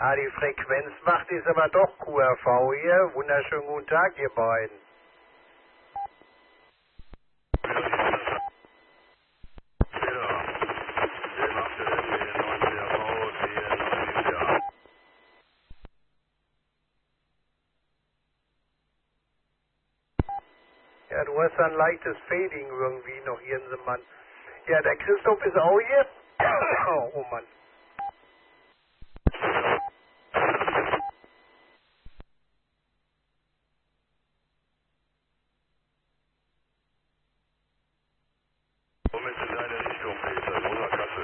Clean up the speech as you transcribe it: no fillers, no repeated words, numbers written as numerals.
Ah, die Frequenzmacht ist aber doch QRV hier. Wunderschönen guten Tag, ihr beiden. Ja, du hast ein leichtes Fading irgendwie noch, Jensemann. Ja, der Christoph ist auch hier. Oh Mann.